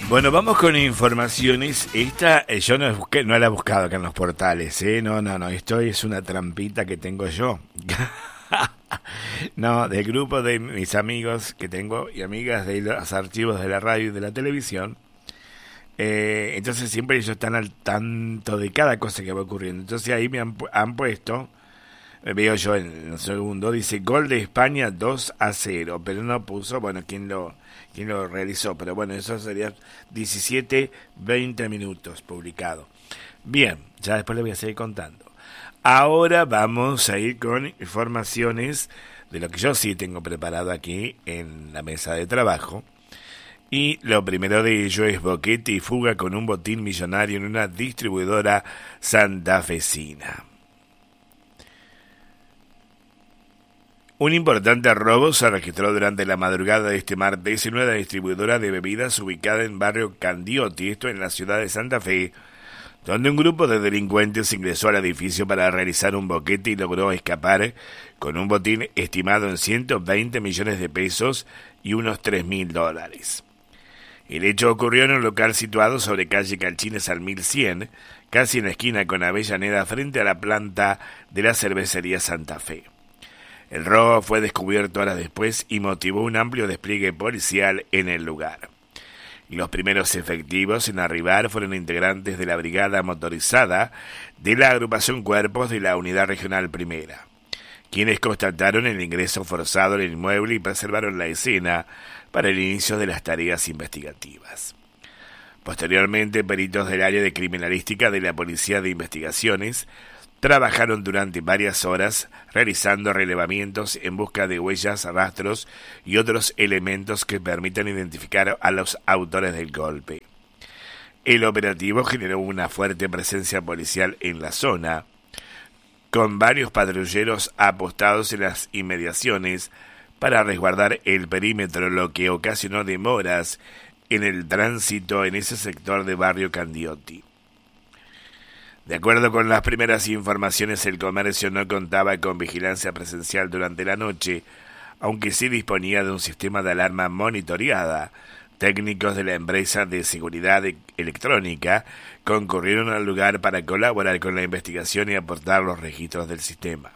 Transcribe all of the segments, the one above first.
Bueno, vamos con informaciones. Esta yo no la he buscado acá en los portales, ¿eh? No, esto es una trampita que tengo yo. No, del grupo de mis amigos que tengo y amigas de los archivos de la radio y de la televisión. Entonces siempre ellos están al tanto de cada cosa que va ocurriendo. Entonces ahí han puesto, veo yo en el segundo, dice gol de España 2-0, pero no puso, bueno, quién lo realizó, pero bueno, eso sería 17-20 minutos publicado. Bien, ya después le voy a seguir contando. Ahora vamos a ir con informaciones de lo que yo sí tengo preparado aquí en la mesa de trabajo. Y lo primero de ello es boquete y fuga con un botín millonario en una distribuidora santafesina. Un importante robo se registró durante la madrugada de este martes en una distribuidora de bebidas ubicada en barrio Candioti, esto en la ciudad de Santa Fe, donde un grupo de delincuentes ingresó al edificio para realizar un boquete y logró escapar con un botín estimado en 120 millones de pesos y unos $3.000. El hecho ocurrió en un local situado sobre calle Calchines al 1100, casi en la esquina con Avellaneda frente a la planta de la cervecería Santa Fe. El robo fue descubierto horas después y motivó un amplio despliegue policial en el lugar. Los primeros efectivos en arribar fueron integrantes de la brigada motorizada de la agrupación Cuerpos de la Unidad Regional Primera, quienes constataron el ingreso forzado al inmueble y preservaron la escena para el inicio de las tareas investigativas. Posteriormente, peritos del área de criminalística de la Policía de Investigaciones trabajaron durante varias horas realizando relevamientos en busca de huellas, rastros y otros elementos que permitan identificar a los autores del golpe. El operativo generó una fuerte presencia policial en la zona, con varios patrulleros apostados en las inmediaciones para resguardar el perímetro, lo que ocasionó demoras en el tránsito en ese sector de barrio Candioti. De acuerdo con las primeras informaciones, el comercio no contaba con vigilancia presencial durante la noche, aunque sí disponía de un sistema de alarma monitoreada. Técnicos de la empresa de seguridad electrónica concurrieron al lugar para colaborar con la investigación y aportar los registros del sistema.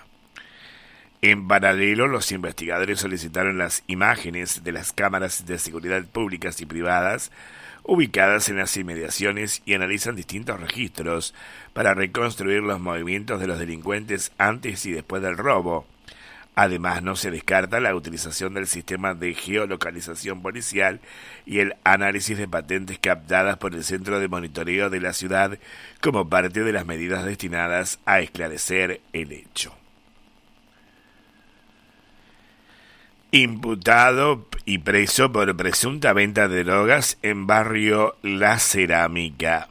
En paralelo, los investigadores solicitaron las imágenes de las cámaras de seguridad públicas y privadas ubicadas en las inmediaciones y analizan distintos registros para reconstruir los movimientos de los delincuentes antes y después del robo. Además, no se descarta la utilización del sistema de geolocalización policial y el análisis de patentes captadas por el Centro de Monitoreo de la ciudad como parte de las medidas destinadas a esclarecer el hecho. Imputado y preso por presunta venta de drogas en barrio La Cerámica.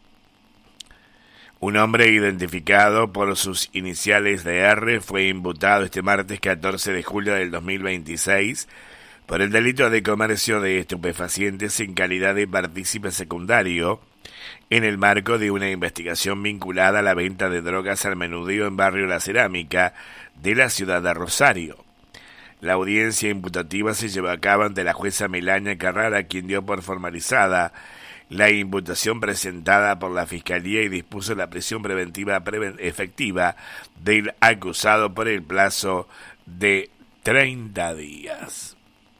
Un hombre identificado por sus iniciales de R fue imputado este martes 14 de julio del 2026 por el delito de comercio de estupefacientes en calidad de partícipe secundario en el marco de una investigación vinculada a la venta de drogas al menudeo en barrio La Cerámica de la ciudad de Rosario. La audiencia imputativa se llevó a cabo ante la jueza Melania Carrara, quien dio por formalizada la imputación presentada por la Fiscalía y dispuso la prisión preventiva efectiva del acusado por el plazo de 30 días.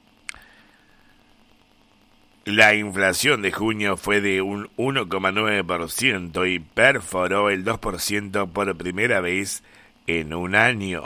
La inflación de junio fue de un 1,9% y perforó el 2% por primera vez en un año.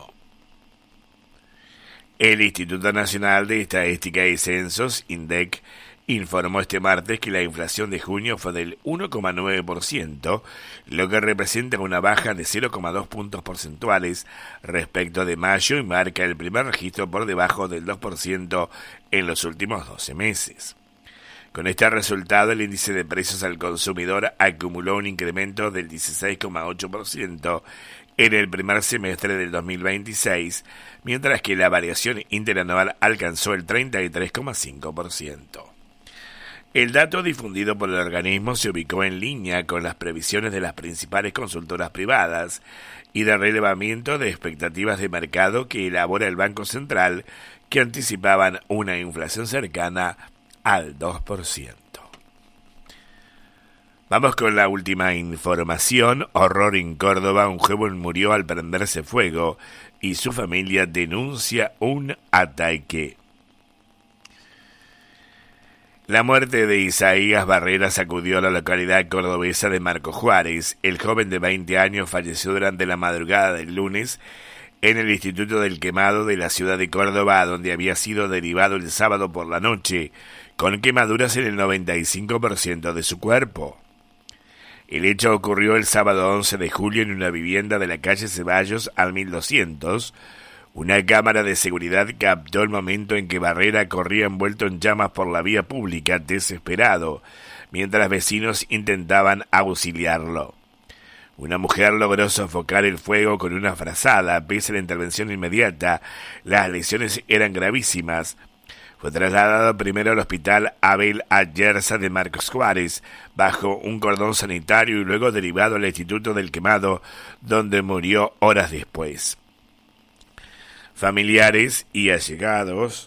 El Instituto Nacional de Estadística y Censos, INDEC, informó este martes que la inflación de junio fue del 1,9%, lo que representa una baja de 0,2 puntos porcentuales respecto de mayo y marca el primer registro por debajo del 2% en los últimos 12 meses. Con este resultado, el índice de precios al consumidor acumuló un incremento del 16,8% en el primer semestre del 2026, mientras que la variación interanual alcanzó el 33,5%. El dato difundido por el organismo se ubicó en línea con las previsiones de las principales consultoras privadas y de relevamiento de expectativas de mercado que elabora el Banco Central, que anticipaban una inflación cercana al 2%. Vamos con la última información. Horror en Córdoba. Un joven murió al prenderse fuego y su familia denuncia un ataque. La muerte de Isaías Barrera sacudió a la localidad cordobesa de Marcos Juárez. El joven de 20 años falleció durante la madrugada del lunes en el Instituto del Quemado de la ciudad de Córdoba, donde había sido derivado el sábado por la noche, con quemaduras en el 95% de su cuerpo. El hecho ocurrió el sábado 11 de julio en una vivienda de la calle Ceballos al 1200. Una cámara de seguridad captó el momento en que Barrera corría envuelto en llamas por la vía pública, desesperado, mientras vecinos intentaban auxiliarlo. Una mujer logró sofocar el fuego con una frazada. Pese a la intervención inmediata, las lesiones eran gravísimas. Fue trasladado primero al hospital Abel Ayerza de Marcos Juárez, bajo un cordón sanitario, y luego derivado al Instituto del Quemado, donde murió horas después. Familiares y allegados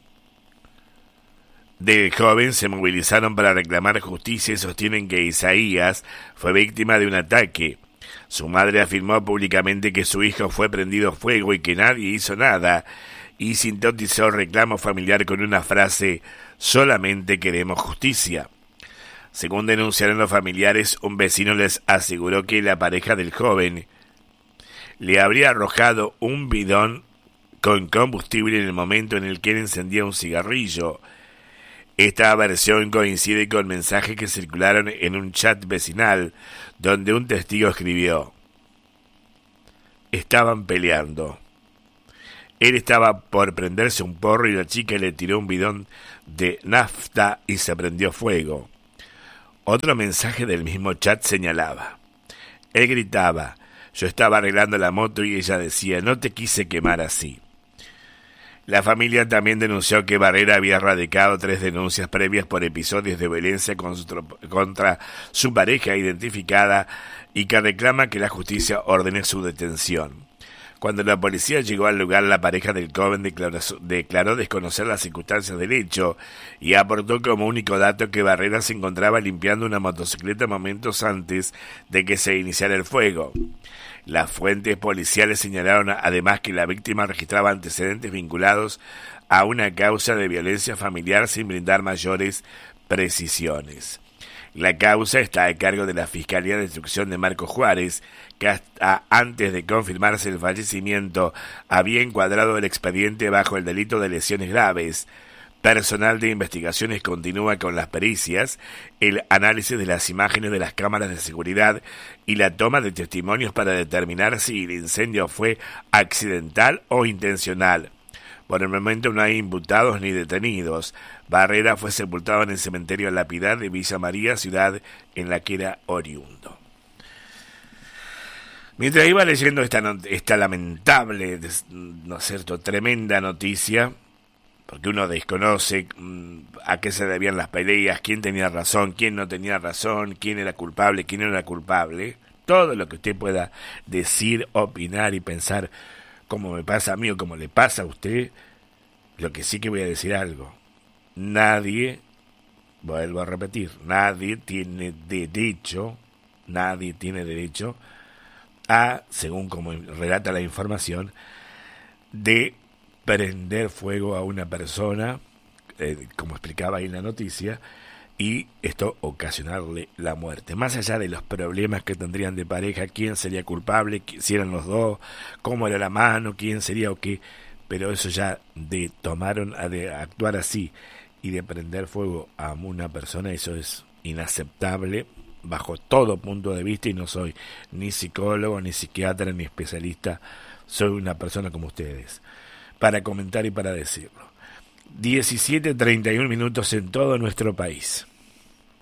del joven se movilizaron para reclamar justicia y sostienen que Isaías fue víctima de un ataque. Su madre afirmó públicamente que su hijo fue prendido fuego y que nadie hizo nada, y sintetizó el reclamo familiar con una frase: solamente queremos justicia. Según denunciaron los familiares, un vecino les aseguró que la pareja del joven le habría arrojado un bidón con combustible en el momento en el que él encendía un cigarrillo. Esta versión coincide con mensajes que circularon en un chat vecinal, donde un testigo escribió: estaban peleando. Él estaba por prenderse un porro y la chica le tiró un bidón de nafta y se prendió fuego. Otro mensaje del mismo chat señalaba: él gritaba, yo estaba arreglando la moto y ella decía, no te quise quemar así. La familia también denunció que Barrera había radicado 3 denuncias previas por episodios de violencia contra su pareja identificada y que reclama que la justicia ordene su detención. Cuando la policía llegó al lugar, la pareja del joven declaró desconocer las circunstancias del hecho y aportó como único dato que Barrera se encontraba limpiando una motocicleta momentos antes de que se iniciara el fuego. Las fuentes policiales señalaron además que la víctima registraba antecedentes vinculados a una causa de violencia familiar sin brindar mayores precisiones. La causa está a cargo de la Fiscalía de Instrucción de Marcos Juárez, que hasta antes de confirmarse el fallecimiento había encuadrado el expediente bajo el delito de lesiones graves. Personal de investigaciones continúa con las pericias, el análisis de las imágenes de las cámaras de seguridad y la toma de testimonios para determinar si el incendio fue accidental o intencional. Por el momento no hay imputados ni detenidos. Barrera fue sepultado en el cementerio La Piedad de Villa María, ciudad en la que era oriundo. Mientras iba leyendo esta lamentable, ¿no es cierto?, tremenda noticia, porque uno desconoce a qué se debían las peleas, quién tenía razón, quién no tenía razón, quién era culpable, quién no era culpable, todo lo que usted pueda decir, opinar y pensar, como me pasa a mí o como le pasa a usted. Lo que sí que voy a decir algo: nadie, vuelvo a repetir, nadie tiene derecho a, según como relata la información, de prender fuego a una persona, como explicaba ahí en la noticia, y esto ocasionarle la muerte. Más allá de los problemas que tendrían de pareja, quién sería culpable, si eran los dos, cómo era la mano, quién sería o qué, pero eso ya de actuar así y de prender fuego a una persona, eso es inaceptable bajo todo punto de vista, y no soy ni psicólogo, ni psiquiatra, ni especialista, soy una persona como ustedes, para comentar y para decirlo. 17:31 en todo nuestro país.